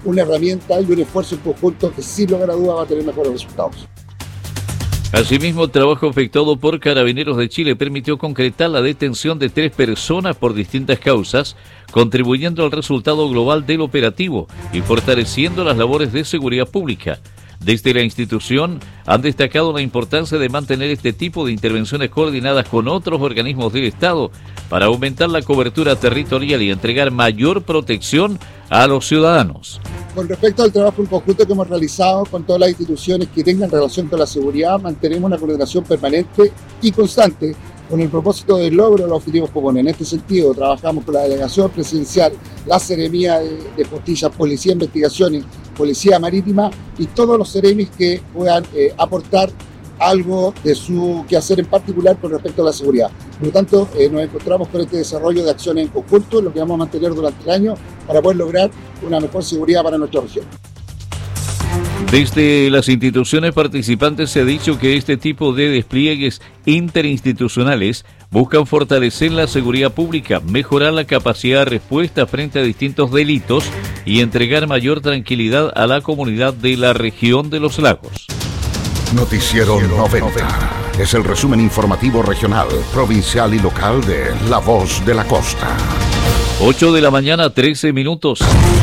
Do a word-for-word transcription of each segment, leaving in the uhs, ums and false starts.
una herramienta y un esfuerzo en conjunto que sin lugar a duda va a tener mejores resultados. Asimismo, el trabajo efectuado por Carabineros de Chile permitió concretar la detención de tres personas por distintas causas, contribuyendo al resultado global del operativo y fortaleciendo las labores de seguridad pública. Desde la institución han destacado la importancia de mantener este tipo de intervenciones coordinadas con otros organismos del Estado para aumentar la cobertura territorial y entregar mayor protección a los ciudadanos. Con respecto al trabajo en conjunto que hemos realizado con todas las instituciones que tengan relación con la seguridad, mantenemos una coordinación permanente y constante con el propósito del logro de los objetivos comunes. En este sentido, trabajamos con la Delegación Presidencial, la Seremía de, de Justicia, Policía de Investigaciones, Policía Marítima y todos los seremis que puedan eh, aportar algo de su quehacer en particular con respecto a la seguridad. Por lo tanto, eh, nos encontramos con este desarrollo de acciones en conjunto, lo que vamos a mantener durante el año para poder lograr una mejor seguridad para nuestra región. Desde las instituciones participantes se ha dicho que este tipo de despliegues interinstitucionales buscan fortalecer la seguridad pública, mejorar la capacidad de respuesta frente a distintos delitos y entregar mayor tranquilidad a la comunidad de la región de los lagos. Noticiero noventa es el resumen informativo regional, provincial y local de La Voz de la Costa. ocho de la mañana, trece minutos.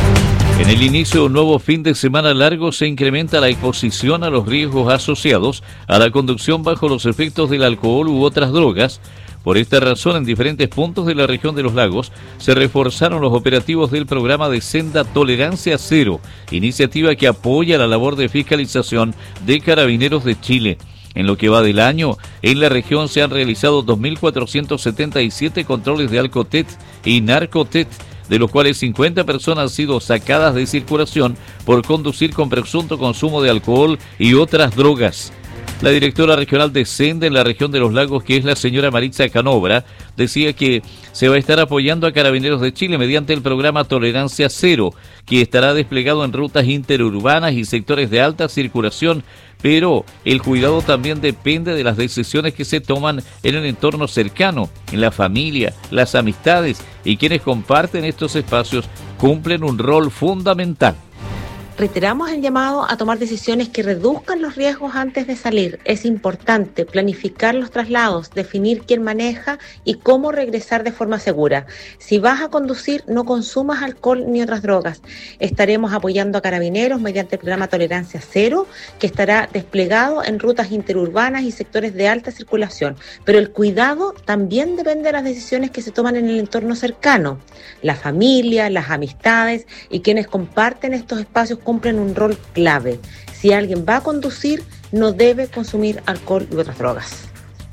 En el inicio de un nuevo fin de semana largo se incrementa la exposición a los riesgos asociados a la conducción bajo los efectos del alcohol u otras drogas. Por esta razón, en diferentes puntos de la región de los lagos se reforzaron los operativos del programa de Senda Tolerancia Cero, iniciativa que apoya la labor de fiscalización de Carabineros de Chile. En lo que va del año, en la región se han realizado dos mil cuatrocientos setenta y siete controles de Alcotet y Narcotet, de los cuales cincuenta personas han sido sacadas de circulación por conducir con presunto consumo de alcohol y otras drogas. La directora regional de Senda en la región de los lagos, que es la señora Maritza Canobra, decía que se va a estar apoyando a Carabineros de Chile mediante el programa Tolerancia Cero, que estará desplegado en rutas interurbanas y sectores de alta circulación, pero el cuidado también depende de las decisiones que se toman en el entorno cercano, en la familia, las amistades, y quienes comparten estos espacios cumplen un rol fundamental. Reiteramos el llamado a tomar decisiones que reduzcan los riesgos antes de salir. Es importante planificar los traslados, definir quién maneja y cómo regresar de forma segura. Si vas a conducir, no consumas alcohol ni otras drogas. Estaremos apoyando a Carabineros mediante el programa Tolerancia Cero, que estará desplegado en rutas interurbanas y sectores de alta circulación. Pero el cuidado también depende de las decisiones que se toman en el entorno cercano. La familia, las amistades y quienes comparten estos espacios cumplen un rol clave. Si alguien va a conducir, no debe consumir alcohol y otras drogas.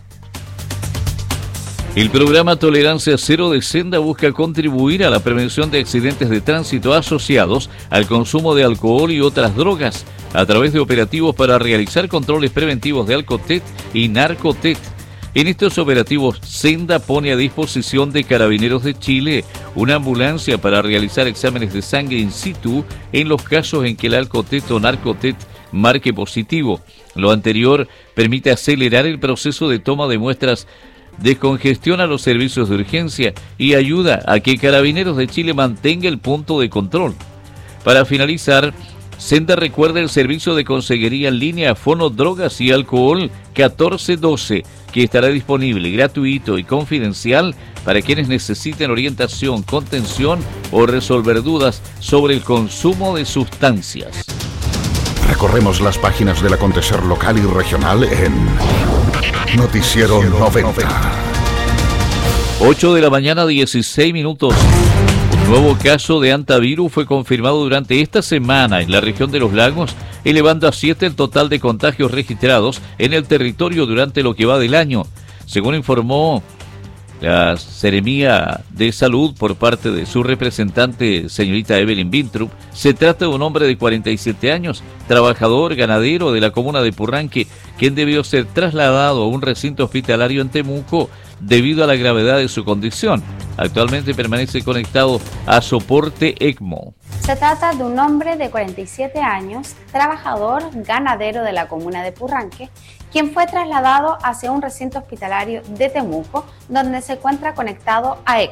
El programa Tolerancia Cero de Senda busca contribuir a la prevención de accidentes de tránsito asociados al consumo de alcohol y otras drogas a través de operativos para realizar controles preventivos de Alcotet y Narcotet. En estos operativos, Senda pone a disposición de Carabineros de Chile una ambulancia para realizar exámenes de sangre in situ en los casos en que el Alcotet o Narcotet marque positivo. Lo anterior permite acelerar el proceso de toma de muestras, descongestiona los servicios de urgencia y ayuda a que Carabineros de Chile mantenga el punto de control. Para finalizar, Senda recuerda el servicio de consejería en línea Fono Drogas y Alcohol catorce doce, que estará disponible gratuito y confidencial para quienes necesiten orientación, contención o resolver dudas sobre el consumo de sustancias. Recorremos las páginas del acontecer local y regional en Noticiero noventa. ocho de la mañana, dieciséis minutos. Un nuevo caso de antivirus fue confirmado durante esta semana en la región de los lagos, elevando a siete el total de contagios registrados en el territorio durante lo que va del año. Según informó la Seremía de Salud por parte de su representante, señorita Evelyn Bintrup, se trata de un hombre de cuarenta y siete años, trabajador ganadero de la comuna de Purranque, quien debió ser trasladado a un recinto hospitalario en Temuco debido a la gravedad de su condición. Actualmente permanece conectado a soporte ECMO. Se trata de un hombre de cuarenta y siete años, trabajador ganadero de la comuna de Purranque, quien fue trasladado hacia un recinto hospitalario de Temuco, donde se encuentra conectado a ECMO.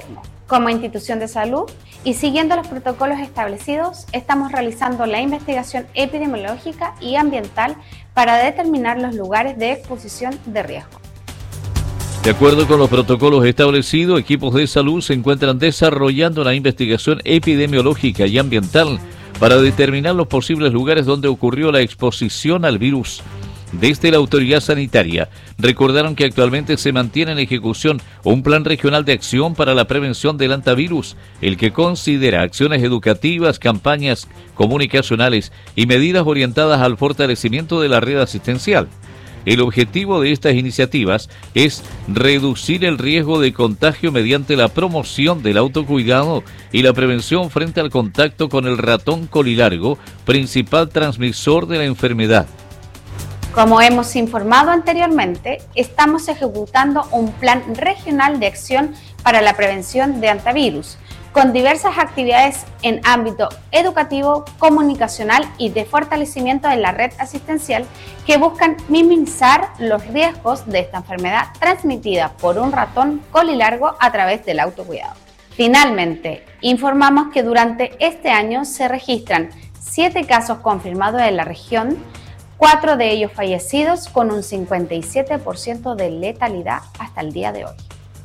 Como institución de salud y siguiendo los protocolos establecidos, estamos realizando la investigación epidemiológica y ambiental para determinar los lugares de exposición de riesgo. De acuerdo con los protocolos establecidos, equipos de salud se encuentran desarrollando la investigación epidemiológica y ambiental para determinar los posibles lugares donde ocurrió la exposición al virus. Desde la autoridad sanitaria, recordaron que actualmente se mantiene en ejecución un plan regional de acción para la prevención del hantavirus, el que considera acciones educativas, campañas comunicacionales y medidas orientadas al fortalecimiento de la red asistencial. El objetivo de estas iniciativas es reducir el riesgo de contagio mediante la promoción del autocuidado y la prevención frente al contacto con el ratón colilargo, principal transmisor de la enfermedad. Como hemos informado anteriormente, estamos ejecutando un plan regional de acción para la prevención de hantavirus, con diversas actividades en ámbito educativo, comunicacional y de fortalecimiento de la red asistencial que buscan minimizar los riesgos de esta enfermedad transmitida por un ratón colilargo a través del autocuidado. Finalmente, informamos que durante este año se registran siete casos confirmados en la región, cuatro de ellos fallecidos con un cincuenta y siete por ciento de letalidad hasta el día de hoy.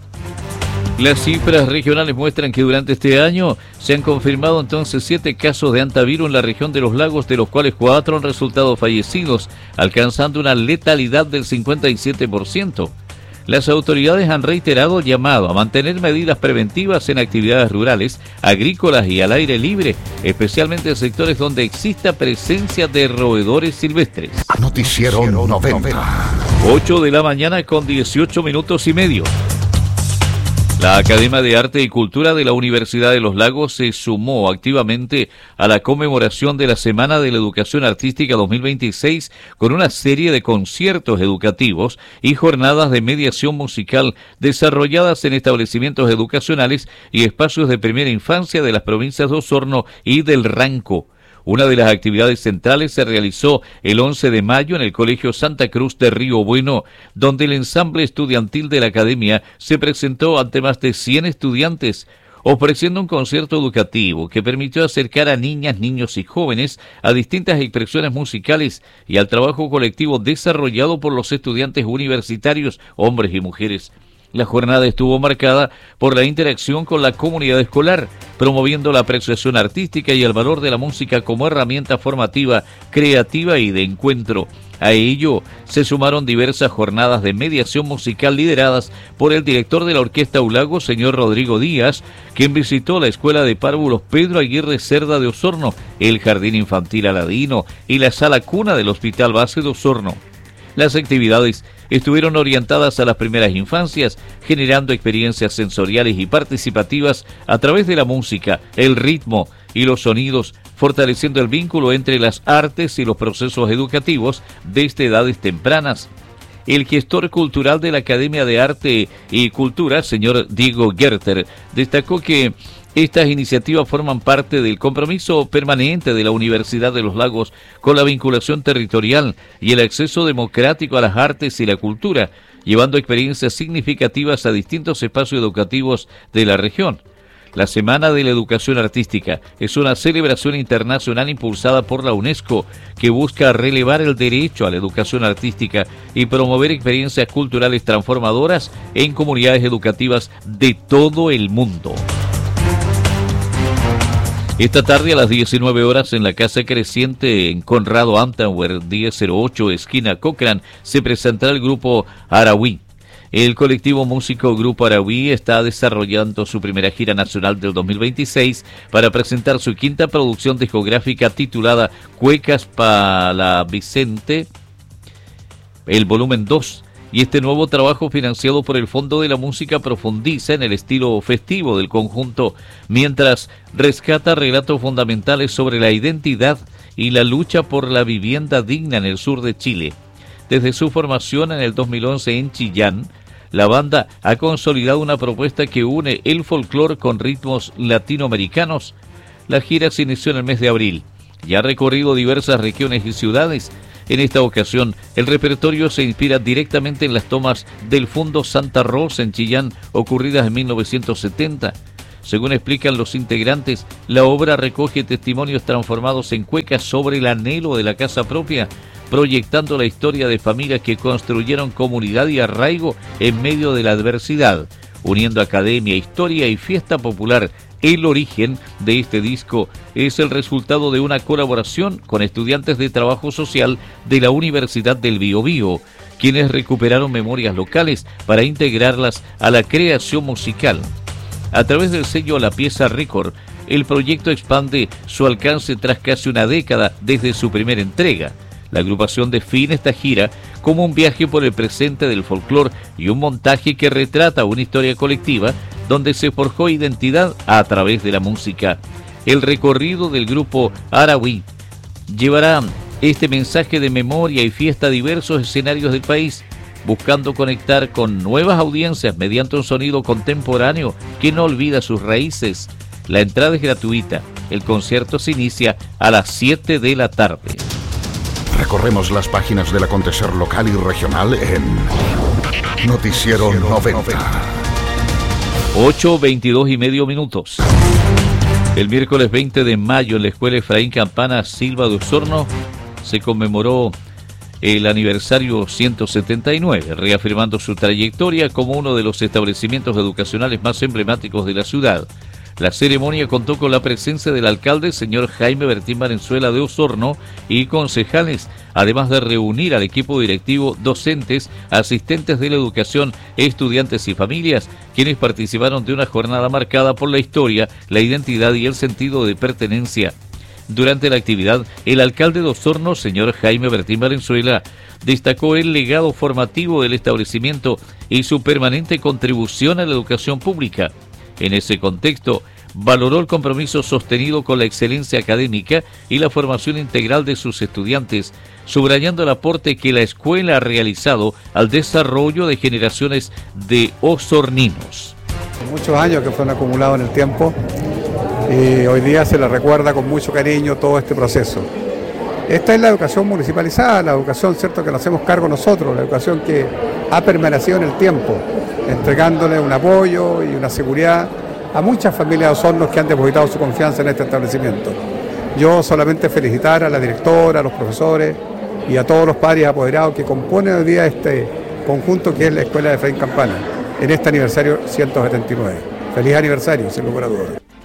Las cifras regionales muestran que durante este año se han confirmado entonces siete casos de hantavirus en la región de los lagos, de los cuales cuatro han resultado fallecidos, alcanzando una letalidad del cincuenta y siete por ciento. Las autoridades han reiterado el llamado a mantener medidas preventivas en actividades rurales, agrícolas y al aire libre, especialmente en sectores donde exista presencia de roedores silvestres. Noticiero noventa. ocho de la mañana con dieciocho minutos y medio. La Academia de Arte y Cultura de la Universidad de los Lagos se sumó activamente a la conmemoración de la Semana de la Educación Artística dos mil veintiséis con una serie de conciertos educativos y jornadas de mediación musical desarrolladas en establecimientos educacionales y espacios de primera infancia de las provincias de Osorno y del Ranco. Una de las actividades centrales se realizó el once de mayo en el Colegio Santa Cruz de Río Bueno, donde el ensamble estudiantil de la Academia se presentó ante más de cien estudiantes, ofreciendo un concierto educativo que permitió acercar a niñas, niños y jóvenes a distintas expresiones musicales y al trabajo colectivo desarrollado por los estudiantes universitarios, hombres y mujeres. La jornada estuvo marcada por la interacción con la comunidad escolar, promoviendo la apreciación artística y el valor de la música como herramienta formativa, creativa y de encuentro. A ello se sumaron diversas jornadas de mediación musical lideradas por el director de la Orquesta Ulago, señor Rodrigo Díaz, quien visitó la Escuela de Párvulos Pedro Aguirre Cerda de Osorno, el Jardín Infantil Aladino y la Sala Cuna del Hospital Base de Osorno. Las actividades estuvieron orientadas a las primeras infancias, generando experiencias sensoriales y participativas a través de la música, el ritmo y los sonidos, fortaleciendo el vínculo entre las artes y los procesos educativos desde edades tempranas. El gestor cultural de la Academia de Arte y Cultura, señor Diego Gerter, destacó que estas iniciativas forman parte del compromiso permanente de la Universidad de los Lagos con la vinculación territorial y el acceso democrático a las artes y la cultura, llevando experiencias significativas a distintos espacios educativos de la región. La Semana de la Educación Artística es una celebración internacional impulsada por la UNESCO que busca relevar el derecho a la educación artística y promover experiencias culturales transformadoras en comunidades educativas de todo el mundo. Esta tarde a las diecinueve horas en la Casa Creciente en Conrado Antenwer, diez cero ocho, esquina Cochrane, se presentará el grupo Arahuí. El colectivo músico Grupo Arahuí está desarrollando su primera gira nacional del dos mil veintiséis para presentar su quinta producción discográfica titulada Cuecas pa' la Vicente, el volumen dos. Y este nuevo trabajo, financiado por el Fondo de la Música, profundiza en el estilo festivo del conjunto, mientras rescata relatos fundamentales sobre la identidad y la lucha por la vivienda digna en el sur de Chile. Desde su formación en el dos mil once en Chillán, la banda ha consolidado una propuesta que une el folclore con ritmos latinoamericanos. La gira se inició en el mes de abril y ha recorrido diversas regiones y ciudades. En esta ocasión, el repertorio se inspira directamente en las tomas del Fondo Santa Rosa en Chillán, ocurridas en mil novecientos setenta. Según explican los integrantes, la obra recoge testimonios transformados en cuecas sobre el anhelo de la casa propia, proyectando la historia de familias que construyeron comunidad y arraigo en medio de la adversidad, uniendo academia, historia y fiesta popular. El origen de este disco es el resultado de una colaboración con estudiantes de trabajo social de la Universidad del Biobío, quienes recuperaron memorias locales para integrarlas a la creación musical. A través del sello La Pieza Record, el proyecto expande su alcance tras casi una década desde su primera entrega. La agrupación define esta gira como un viaje por el presente del folclore y un montaje que retrata una historia colectiva donde se forjó identidad a través de la música. El recorrido del grupo Arahui llevará este mensaje de memoria y fiesta a diversos escenarios del país, buscando conectar con nuevas audiencias mediante un sonido contemporáneo que no olvida sus raíces. La entrada es gratuita. El concierto se inicia a las siete de la tarde. Recorremos las páginas del acontecer local y regional en Noticiero noventa. ocho veintidós y medio minutos. El miércoles veinte de mayo en la Escuela Efraín Campana Silva de Osorno se conmemoró el aniversario ciento setenta y nueve, reafirmando su trayectoria como uno de los establecimientos educacionales más emblemáticos de la ciudad. La ceremonia contó con la presencia del alcalde, señor Jaime Bertín Valenzuela de Osorno, y concejales, además de reunir al equipo directivo, docentes, asistentes de la educación, estudiantes y familias, quienes participaron de una jornada marcada por la historia, la identidad y el sentido de pertenencia. Durante la actividad, el alcalde de Osorno, señor Jaime Bertín Valenzuela, destacó el legado formativo del establecimiento y su permanente contribución a la educación pública. En ese contexto, valoró el compromiso sostenido con la excelencia académica y la formación integral de sus estudiantes, subrayando el aporte que la escuela ha realizado al desarrollo de generaciones de osorninos. Muchos años que fueron acumulados en el tiempo y hoy día se le recuerda con mucho cariño todo este proceso. Esta es la educación municipalizada, la educación, cierto, que nos hacemos cargo nosotros, la educación que ha permanecido en el tiempo, entregándole un apoyo y una seguridad a muchas familias de Osorno que han depositado su confianza en este establecimiento. Yo solamente felicitar a la directora, a los profesores y a todos los padres apoderados que componen hoy día este conjunto que es la Escuela de Efraín Campana, en este aniversario ciento setenta y nueve. Feliz aniversario, sin lugar a dudas.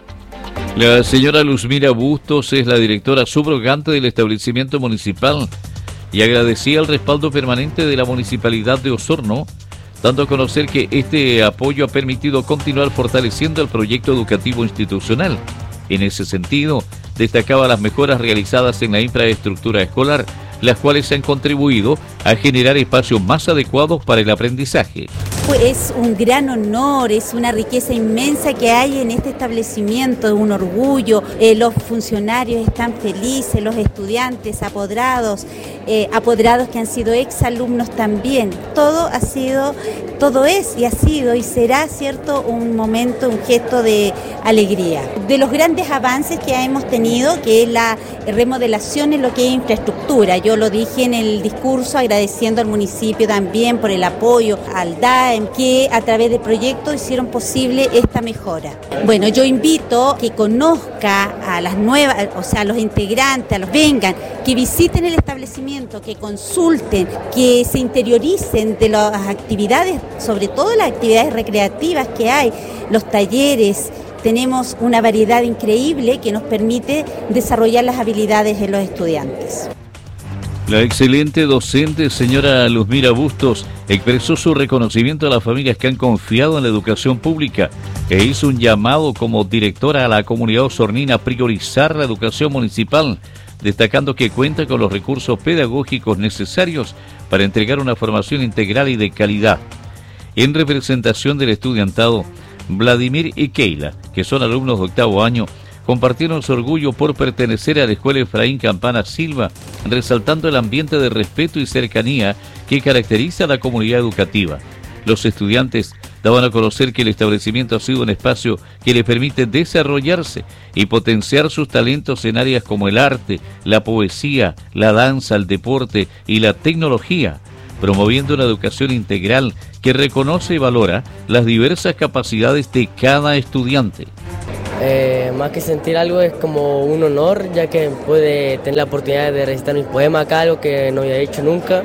La señora Luzmira Bustos es la directora subrogante del establecimiento municipal y agradecía el respaldo permanente de la Municipalidad de Osorno, dando a conocer que este apoyo ha permitido continuar fortaleciendo el proyecto educativo institucional. En ese sentido, destacaba las mejoras realizadas en la infraestructura escolar, las cuales han contribuido a generar espacios más adecuados para el aprendizaje. Es un gran honor, es una riqueza inmensa que hay en este establecimiento, es un orgullo. Eh, los funcionarios están felices, los estudiantes, apoderados, eh, apoderados que han sido exalumnos también. Todo ha sido, todo es y ha sido y será, cierto, un momento, un gesto de alegría. De los grandes avances que hemos tenido, que es la remodelación en lo que es infraestructura. Yo lo dije en el discurso, agradeciendo al municipio también por el apoyo, al D A E M, que a través de proyectos hicieron posible esta mejora. Bueno, yo invito a que conozca a las nuevas, o sea, a los integrantes, a los vengan, que visiten el establecimiento, que consulten, que se interioricen de las actividades, sobre todo las actividades recreativas que hay, los talleres. Tenemos una variedad increíble que nos permite desarrollar las habilidades de los estudiantes. La excelente docente, señora Luzmira Bustos, expresó su reconocimiento a las familias que han confiado en la educación pública e hizo un llamado como directora a la comunidad osornina a priorizar la educación municipal, destacando que cuenta con los recursos pedagógicos necesarios para entregar una formación integral y de calidad. En representación del estudiantado, Vladimir y Keila, que son alumnos de octavo año, compartieron su orgullo por pertenecer a la Escuela Efraín Campana Silva, resaltando el ambiente de respeto y cercanía que caracteriza a la comunidad educativa. Los estudiantes daban a conocer que el establecimiento ha sido un espacio que les permite desarrollarse y potenciar sus talentos en áreas como el arte, la poesía, la danza, el deporte y la tecnología, promoviendo una educación integral que reconoce y valora las diversas capacidades de cada estudiante. Eh, más que sentir algo es como un honor, ya que pude tener la oportunidad de recitar mis poemas acá, algo que no había hecho nunca.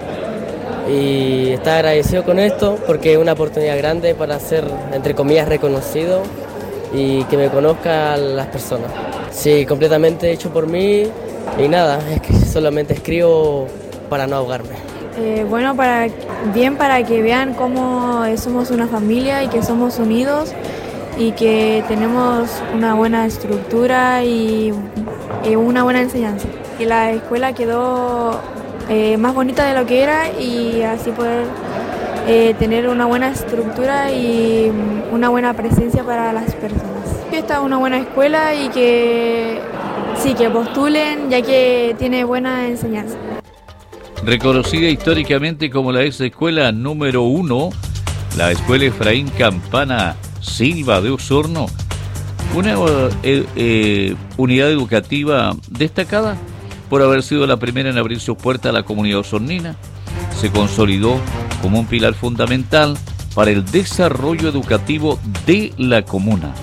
Y estar agradecido con esto porque es una oportunidad grande para ser, entre comillas, reconocido y que me conozcan las personas. Sí, completamente hecho por mí y nada, es que solamente escribo para no ahogarme. Eh, bueno, para, bien para que vean cómo somos una familia y que somos unidos y que tenemos una buena estructura y, y una buena enseñanza. Que la escuela quedó eh, más bonita de lo que era y así poder eh, tener una buena estructura y una buena presencia para las personas. Esta es una buena escuela y que sí, que postulen ya que tiene buena enseñanza. Reconocida históricamente como la ex escuela número uno, la Escuela Efraín Campana Silva de Osorno, una eh, eh, unidad educativa destacada por haber sido la primera en abrir sus puertas a la comunidad osornina, se consolidó como un pilar fundamental para el desarrollo educativo de la comuna.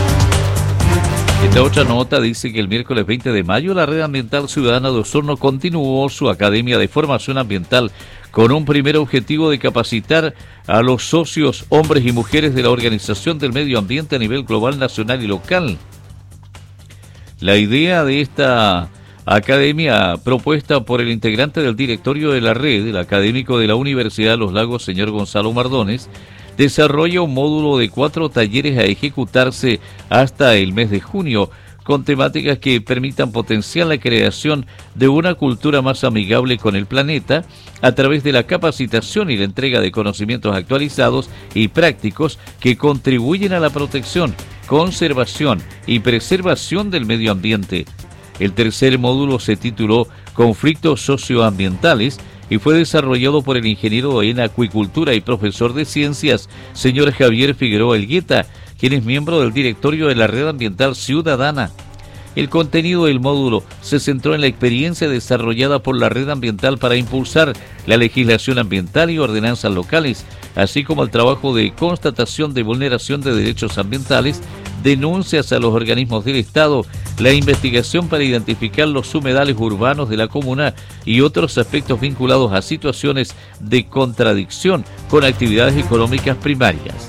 Esta otra nota dice que el miércoles veinte de mayo la Red Ambiental Ciudadana de Osorno continuó su Academia de Formación Ambiental con un primer objetivo de capacitar a los socios, hombres y mujeres de la Organización del Medio Ambiente a nivel global, nacional y local. La idea de esta academia, propuesta por el integrante del directorio de la red, el académico de la Universidad de los Lagos, señor Gonzalo Mardones, desarrolla un módulo de cuatro talleres a ejecutarse hasta el mes de junio, con temáticas que permitan potenciar la creación de una cultura más amigable con el planeta a través de la capacitación y la entrega de conocimientos actualizados y prácticos que contribuyen a la protección, conservación y preservación del medio ambiente. El tercer módulo se tituló Conflictos Socioambientales y fue desarrollado por el ingeniero en acuicultura y profesor de ciencias, señor Javier Figueroa Elgueta, quien es miembro del directorio de la Red Ambiental Ciudadana. El contenido del módulo se centró en la experiencia desarrollada por la Red Ambiental para impulsar la legislación ambiental y ordenanzas locales, así como el trabajo de constatación de vulneración de derechos ambientales, denuncias a los organismos del Estado, la investigación para identificar los humedales urbanos de la comuna y otros aspectos vinculados a situaciones de contradicción con actividades económicas primarias.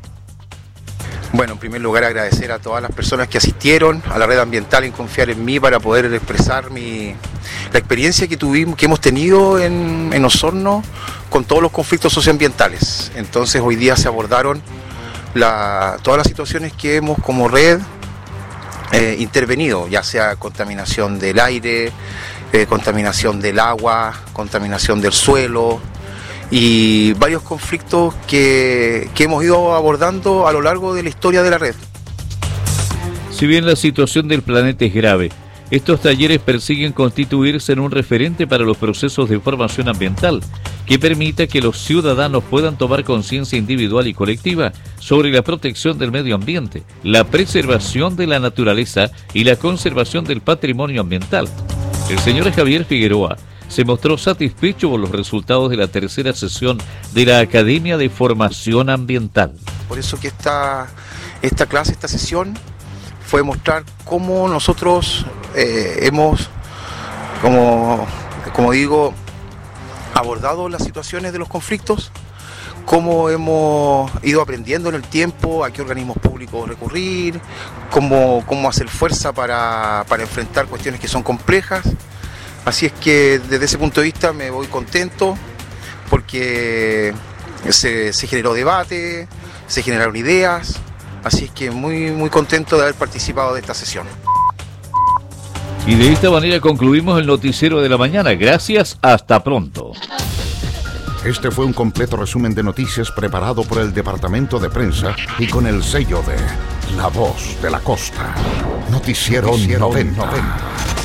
Bueno, en primer lugar agradecer a todas las personas que asistieron a la Red Ambiental en confiar en mí para poder expresar mi, la experiencia que tuvimos, que hemos tenido en, en Osorno con todos los conflictos socioambientales. Entonces hoy día se abordaron la, todas las situaciones que hemos como red eh, intervenido, ya sea contaminación del aire, eh, contaminación del agua, contaminación del suelo, y varios conflictos que, que hemos ido abordando a lo largo de la historia de la red. Si bien la situación del planeta es grave, estos talleres persiguen constituirse en un referente para los procesos de formación ambiental, que permita que los ciudadanos puedan tomar conciencia individual y colectiva sobre la protección del medio ambiente, la preservación de la naturaleza y la conservación del patrimonio ambiental. El señor Javier Figueroa se mostró satisfecho por los resultados de la tercera sesión de la Academia de Formación Ambiental. Por eso que esta, esta clase, esta sesión, fue mostrar cómo nosotros eh, hemos, como, como digo, abordado las situaciones de los conflictos, cómo hemos ido aprendiendo en el tiempo a qué organismos públicos recurrir, cómo, cómo hacer fuerza para, para enfrentar cuestiones que son complejas. Así es que desde ese punto de vista me voy contento porque se, se generó debate, se generaron ideas, así es que muy, muy contento de haber participado de esta sesión. Y de esta manera concluimos el noticiero de la mañana. Gracias, hasta pronto. Este fue un completo resumen de noticias preparado por el Departamento de Prensa y con el sello de La Voz de la Costa. Noticiero, Noticiero noventa. noventa.